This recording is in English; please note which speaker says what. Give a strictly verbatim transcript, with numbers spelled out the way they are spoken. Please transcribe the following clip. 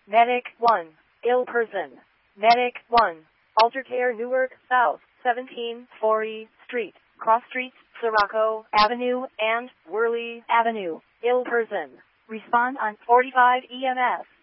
Speaker 1: Medic one. Ill person. Medic one. Altercare Newark South, seventeen forty Street, Cross Streets, Sirocco Avenue, and Worley Avenue. Ill person. Respond on forty-five E M S.